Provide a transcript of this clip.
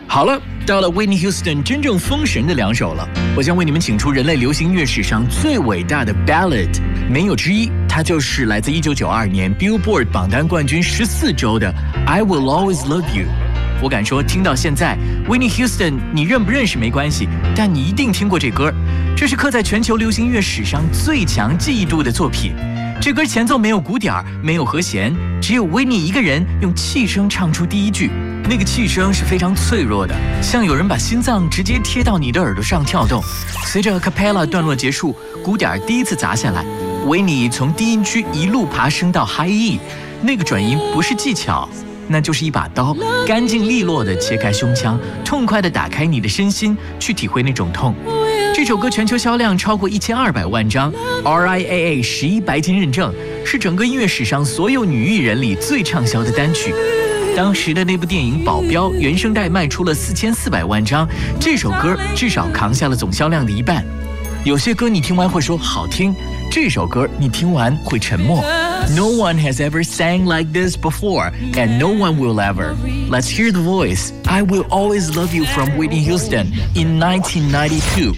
好了，到了 Whitney Houston 真正封神的2首了，我将为你们请出人类流行乐史上最伟大的 ballad， 没有之一，它就是来自1992年 Billboard 榜单冠军14周的 I Will Always Love You。我敢说，听到现在 Whitney Houston 你认不认识没关系，但你一定听过这歌，这是刻在全球流行乐史上最强记忆度的作品。这歌前奏没有鼓点，没有和弦，只有Whitney一个人用气声唱出第一句，那个气声是非常脆弱的，像有人把心脏直接贴到你的耳朵上跳动。随着 Capella 段落结束，鼓点第一次砸下来，Whitney从低音区一路爬升到 High E， 那个转音不是技巧，那就是一把刀，干净利落地切开胸腔，痛快地打开你的身心，去体会那种痛。这首歌全球销量超过1200万张 ，RIAA 11白金认证，是整个音乐史上所有女艺人里最畅销的单曲。当时的那部电影《保镖》原声带卖出了4400万张，这首歌至少扛下了总销量的一半。有些歌你听完会说好听，这首歌你听完会沉默。No one has ever sang like this before, and no one will ever. Let's hear the voice. I Will Always Love You from Whitney Houston in 1992.